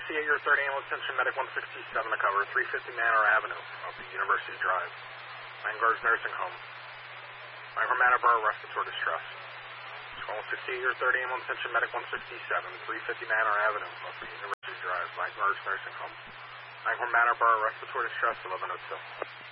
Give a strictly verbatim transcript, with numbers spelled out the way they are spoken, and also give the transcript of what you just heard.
sixty-eight, thirty, ambulance attention, medic one sixty-seven to cover, three fifty Manor Avenue, of the University Drive. Vanguard's Nursing Home. Vanguard Manor respiratory distress. one sixty-eight, thirty, ambulance attention, medic one sixty-seven, three fifty Manor Avenue, of the University Drive. Vanguard's Nursing Home. Vanguard Manor respiratory distress, eleven oh two.